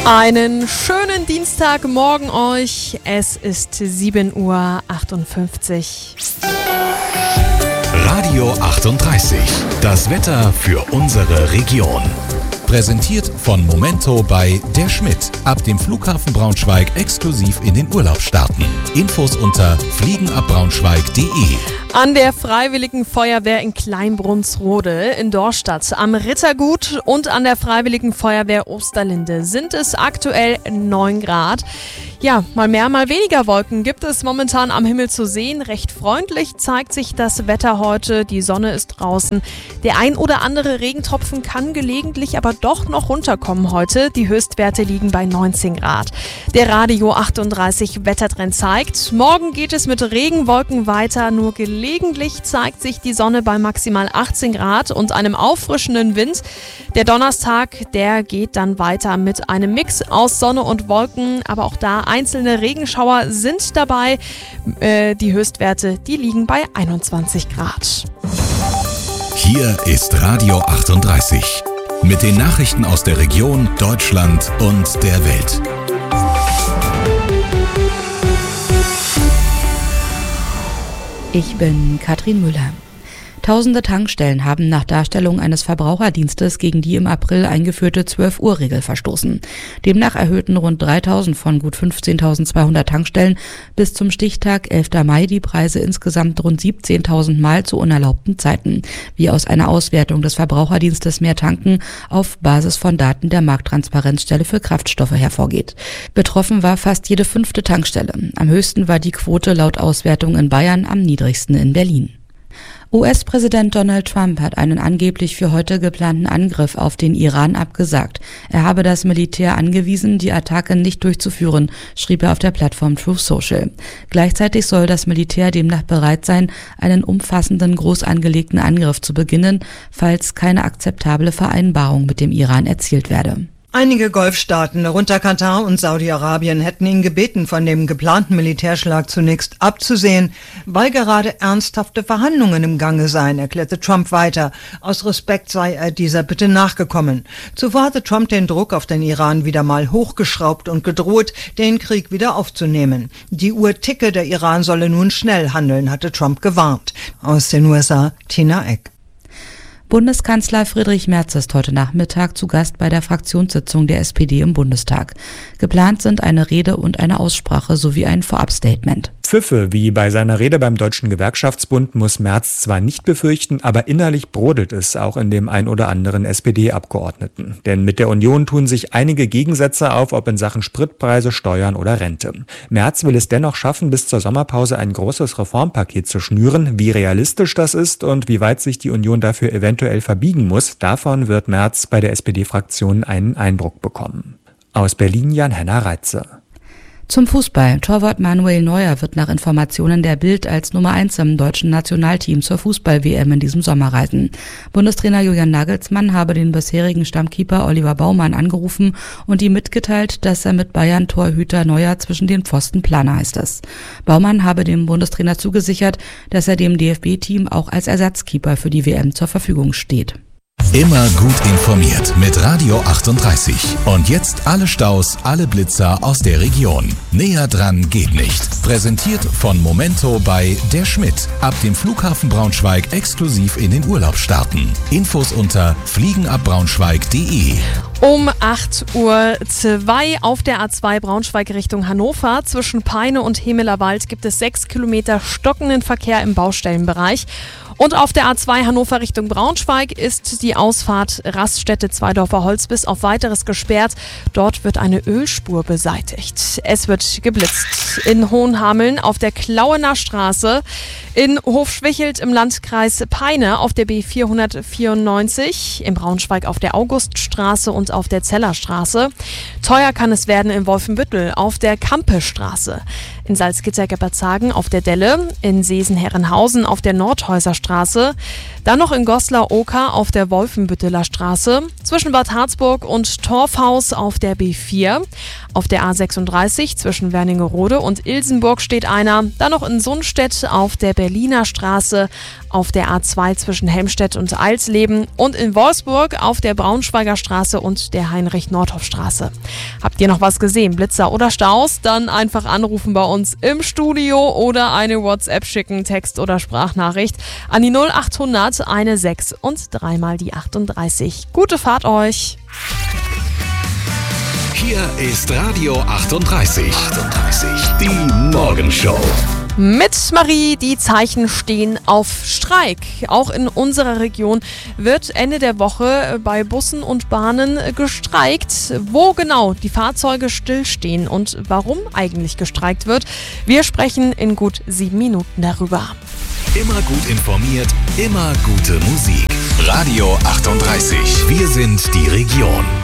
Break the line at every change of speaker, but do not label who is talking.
Einen schönen Dienstagmorgen euch. Es ist 7:58 Uhr.
Radio 38. Das Wetter für unsere Region. Präsentiert von Momento bei Der Schmidt. Ab dem Flughafen Braunschweig exklusiv in den Urlaub starten. Infos unter fliegenabbraunschweig.de.
An der Freiwilligen Feuerwehr in Kleinbrunnsrode in Dorstadt, am Rittergut und an der Freiwilligen Feuerwehr Osterlinde sind es aktuell 9 Grad. Ja, mal mehr, mal weniger Wolken gibt es momentan am Himmel zu sehen. Recht freundlich zeigt sich das Wetter heute. Die Sonne ist draußen. Der ein oder andere Regentropfen kann gelegentlich aber doch noch runterkommen heute. Die Höchstwerte liegen bei 19 Grad. Der Radio 38 Wettertrend zeigt, morgen geht es mit Regenwolken weiter. Nur gelegentlich zeigt sich die Sonne bei maximal 18 Grad und einem auffrischenden Wind. Der Donnerstag, der geht dann weiter mit einem Mix aus Sonne und Wolken, aber auch da einzelne Regenschauer sind dabei. Die Höchstwerte, die liegen bei 21 Grad.
Hier ist Radio 38 mit den Nachrichten aus der Region, Deutschland und der Welt.
Ich bin Katrin Müller. Tausende Tankstellen haben nach Darstellung eines Verbraucherdienstes gegen die im April eingeführte 12-Uhr-Regel verstoßen. Demnach erhöhten rund 3.000 von gut 15.200 Tankstellen bis zum Stichtag 11. Mai die Preise insgesamt rund 17.000 Mal zu unerlaubten Zeiten, wie aus einer Auswertung des Verbraucherdienstes Mehr Tanken auf Basis von Daten der Markttransparenzstelle für Kraftstoffe hervorgeht. Betroffen war fast jede 5. Tankstelle. Am höchsten war die Quote laut Auswertung in Bayern, am niedrigsten in Berlin. US-Präsident Donald Trump hat einen angeblich für heute geplanten Angriff auf den Iran abgesagt. Er habe das Militär angewiesen, die Attacke nicht durchzuführen, schrieb er auf der Plattform Truth Social. Gleichzeitig soll das Militär demnach bereit sein, einen umfassenden, groß angelegten Angriff zu beginnen, falls keine akzeptable Vereinbarung mit dem Iran erzielt werde.
Einige Golfstaaten, darunter Katar und Saudi-Arabien, hätten ihn gebeten, von dem geplanten Militärschlag zunächst abzusehen, weil gerade ernsthafte Verhandlungen im Gange seien, erklärte Trump weiter. Aus Respekt sei er dieser Bitte nachgekommen. Zuvor hatte Trump den Druck auf den Iran wieder mal hochgeschraubt und gedroht, den Krieg wieder aufzunehmen. Die Uhr ticke, der Iran solle nun schnell handeln, hatte Trump gewarnt. Aus den USA, Tina Eck.
Bundeskanzler Friedrich Merz ist heute Nachmittag zu Gast bei der Fraktionssitzung der SPD im Bundestag. Geplant sind eine Rede und eine Aussprache sowie ein Vorabstatement.
Pfiffe, wie bei seiner Rede beim Deutschen Gewerkschaftsbund, muss Merz zwar nicht befürchten, aber innerlich brodelt es auch in dem ein oder anderen SPD-Abgeordneten. Denn mit der Union tun sich einige Gegensätze auf, ob in Sachen Spritpreise, Steuern oder Rente. Merz will es dennoch schaffen, bis zur Sommerpause ein großes Reformpaket zu schnüren. Wie realistisch das ist und wie weit sich die Union dafür eventuell verbiegen muss, davon wird Merz bei der SPD-Fraktion einen Eindruck bekommen. Aus Berlin Jan-Henner Reitze.
Zum Fußball. Torwart Manuel Neuer wird nach Informationen der Bild als Nummer 1 im deutschen Nationalteam zur Fußball-WM in diesem Sommer reisen. Bundestrainer Julian Nagelsmann habe den bisherigen Stammkeeper Oliver Baumann angerufen und ihm mitgeteilt, dass er mit Bayern-Torhüter Neuer zwischen den Pfosten plane, heißt es. Baumann habe dem Bundestrainer zugesichert, dass er dem DFB-Team auch als Ersatzkeeper für die WM zur Verfügung steht.
Immer gut informiert mit Radio 38. Und jetzt alle Staus, alle Blitzer aus der Region. Näher dran geht nicht. Präsentiert von Momento bei Der Schmidt. Ab dem Flughafen Braunschweig exklusiv in den Urlaub starten. Infos unter fliegenabbraunschweig.de.
Um 8:02 Uhr auf der A2 Braunschweig Richtung Hannover. Zwischen Peine und Hemelerwald gibt es 6 Kilometer stockenden Verkehr im Baustellenbereich. Und auf der A2 Hannover Richtung Braunschweig ist die Ausfahrt Raststätte Zweidorfer Holz bis auf Weiteres gesperrt. Dort wird eine Ölspur beseitigt. Es wird geblitzt. In Hohenhameln auf der Klauener Straße, in Hofschwichelt im Landkreis Peine auf der B494, in Braunschweig auf der Auguststraße und auf der Zellerstraße. Teuer kann es werden in Wolfenbüttel auf der Kampestraße. In Salzgitter-Gebbertshagen auf der Delle, in Seesen-Herrenhausen auf der Nordhäuserstraße, dann noch in Goslar-Oker auf der Wolfenbütteler Straße, zwischen Bad Harzburg und Torfhaus auf der B4, auf der A36 zwischen Wernigerode und Ilsenburg steht einer, dann noch in Sundstedt auf der Berliner Straße, auf der A2 zwischen Helmstedt und Alsleben und in Wolfsburg auf der Braunschweiger Straße und der Heinrich-Nordhoff-Straße. Habt ihr noch was gesehen, Blitzer oder Staus? Dann einfach anrufen bei uns im Studio oder eine WhatsApp schicken, Text- oder Sprachnachricht an die 0800 16 und 3 mal die 38. Gute Fahrt euch!
Hier ist Radio 38. Die Morgenshow.
Mit Marie, die Zeichen stehen auf Streik. Auch in unserer Region wird Ende der Woche bei Bussen und Bahnen gestreikt. Wo genau die Fahrzeuge stillstehen und warum eigentlich gestreikt wird, wir sprechen in gut 7 Minuten darüber.
Immer gut informiert, immer gute Musik. Radio 38. Wir sind die Region.